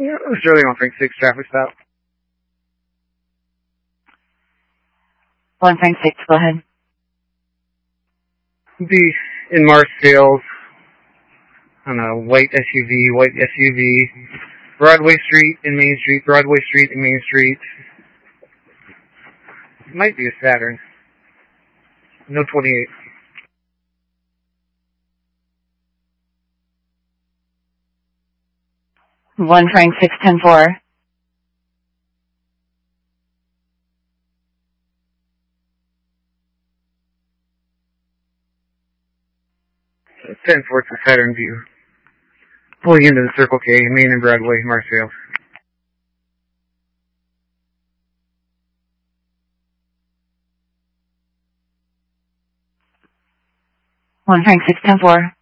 Sterling on Frank 6, traffic stop. 1 Frank 6, go ahead. Be in Marsfield on a white SUV, Broadway Street and Main Street, Broadway Street and Main Street. It might be a Saturn. No 28. One Frank 6, 10-4. 10-4 to Saturn View. Pulling into the Circle K, Main and Broadway, Marsfield. One Frank 6, 10-4.